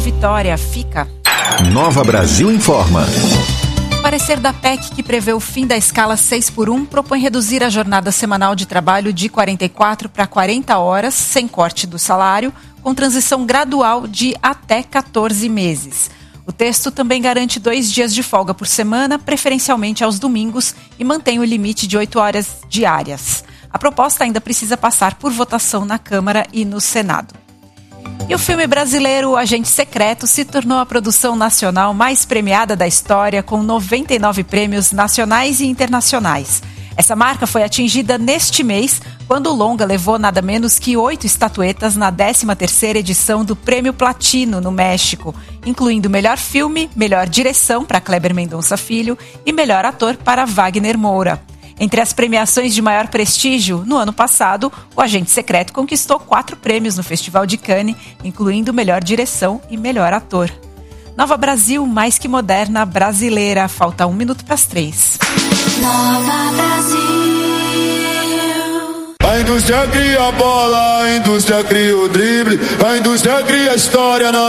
Vitória fica. Nova Brasil informa. O parecer da PEC, que prevê o fim da escala 6x1, propõe reduzir a jornada semanal de trabalho de 44 para 40 horas, sem corte do salário, com transição gradual de até 14 meses. O texto também garante 2 dias de folga por semana, preferencialmente aos domingos, e mantém o limite de 8 horas diárias. A proposta ainda precisa passar por votação na Câmara e no Senado. E o filme brasileiro O Agente Secreto se tornou a produção nacional mais premiada da história, com 99 prêmios nacionais e internacionais. Essa marca foi atingida neste mês, quando o longa levou nada menos que 8 estatuetas na 13ª edição do Prêmio Platino, no México, incluindo melhor filme, melhor direção para Kleber Mendonça Filho e melhor ator para Wagner Moura. Entre as premiações de maior prestígio, no ano passado, O Agente Secreto conquistou 4 prêmios no Festival de Cannes, incluindo melhor direção e melhor ator. Nova Brasil, mais que moderna, brasileira. Falta 1 minuto para as 3. Nova Brasil. A indústria cria a bola, a indústria cria o drible, a indústria cria a história na